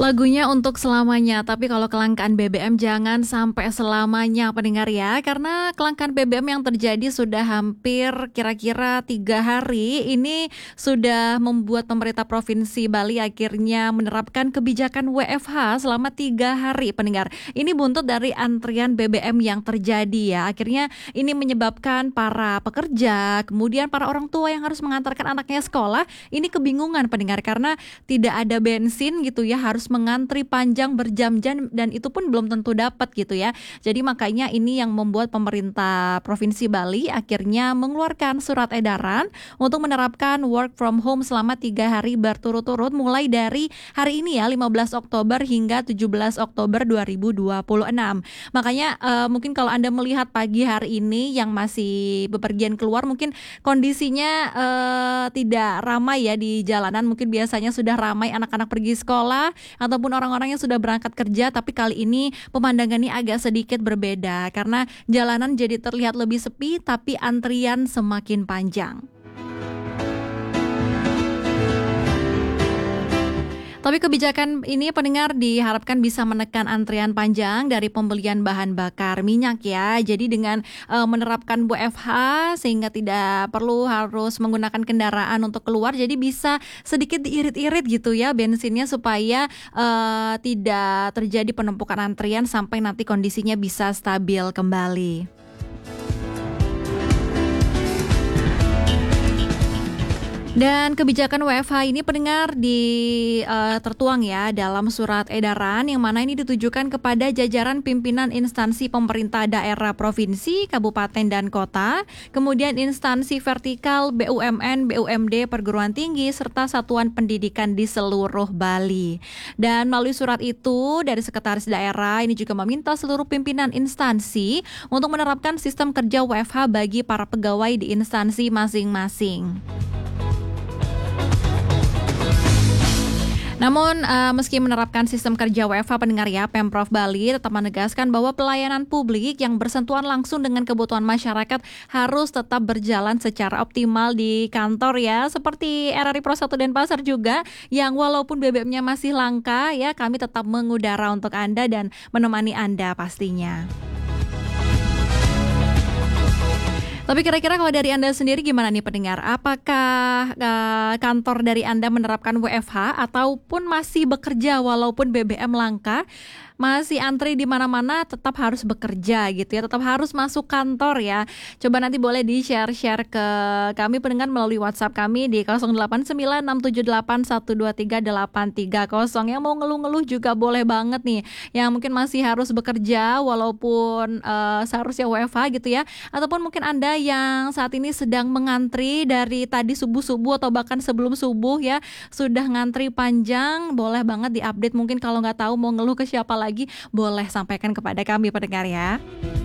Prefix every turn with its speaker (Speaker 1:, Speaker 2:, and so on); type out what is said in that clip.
Speaker 1: Lagunya untuk selamanya, tapi kalau kelangkaan BBM jangan sampai selamanya pendengar ya. Karena kelangkaan BBM yang terjadi sudah hampir kira-kira 3 hari. Ini sudah membuat pemerintah Provinsi Bali akhirnya menerapkan kebijakan WFH selama 3 hari pendengar. Ini buntut dari antrian BBM yang terjadi ya. Akhirnya ini menyebabkan para pekerja, kemudian para orang tua yang harus mengantarkan anaknya sekolah, ini kebingungan pendengar karena tidak ada bensin gitu ya, harus mengantri panjang berjam-jam dan itu pun belum tentu dapat gitu ya. Jadi makanya ini yang membuat pemerintah Provinsi Bali akhirnya mengeluarkan surat edaran untuk menerapkan work from home selama 3 hari berturut-turut mulai dari hari ini ya 15 Oktober hingga 17 Oktober 2026. Makanya mungkin kalau Anda melihat pagi hari ini yang masih bepergian keluar mungkin kondisinya tidak ramai ya di jalanan. Mungkin biasanya sudah ramai anak-anak pergi sekolah ataupun orang-orang yang sudah berangkat kerja, tapi kali ini pemandangannya agak sedikit berbeda karena jalanan jadi terlihat lebih sepi tapi antrian semakin panjang. Tapi kebijakan ini pendengar diharapkan bisa menekan antrian panjang dari pembelian bahan bakar minyak ya. Jadi dengan menerapkan WFH sehingga tidak perlu harus menggunakan kendaraan untuk keluar, jadi bisa sedikit diirit-irit gitu ya bensinnya supaya tidak terjadi penumpukan antrian sampai nanti kondisinya bisa stabil kembali. Dan kebijakan WFH ini pendengar tertuang ya dalam surat edaran yang mana ini ditujukan kepada jajaran pimpinan instansi pemerintah daerah provinsi, kabupaten dan kota, kemudian instansi vertikal BUMN, BUMD, perguruan tinggi serta satuan pendidikan di seluruh Bali. Dan melalui surat itu dari sekretaris daerah ini juga meminta seluruh pimpinan instansi untuk menerapkan sistem kerja WFH bagi para pegawai di instansi masing-masing. Namun meski menerapkan sistem kerja WFH pendengar ya, Pemprov Bali tetap menegaskan bahwa pelayanan publik yang bersentuhan langsung dengan kebutuhan masyarakat harus tetap berjalan secara optimal di kantor ya. Seperti RRI Pro 1 Denpasar juga yang walaupun BBM-nya masih langka ya, kami tetap mengudara untuk Anda dan menemani Anda pastinya. Tapi kira-kira kalau dari Anda sendiri gimana nih pendengar? Apakah kantor dari Anda menerapkan WFH ataupun masih bekerja walaupun BBM langka? Masih antri di mana-mana tetap harus bekerja gitu ya, tetap harus masuk kantor ya. Coba nanti boleh di-share ke kami pendengar melalui WhatsApp kami di 089678123830. Yang mau ngeluh-ngeluh juga boleh banget nih. Yang mungkin masih harus bekerja walaupun seharusnya WFH gitu ya. Ataupun mungkin Anda yang saat ini sedang mengantri dari tadi subuh-subuh atau bahkan sebelum subuh ya, sudah ngantri panjang, boleh banget di-update. Mungkin kalau nggak tahu mau ngeluh ke siapa lagi, boleh sampaikan kepada kami pendengar ya.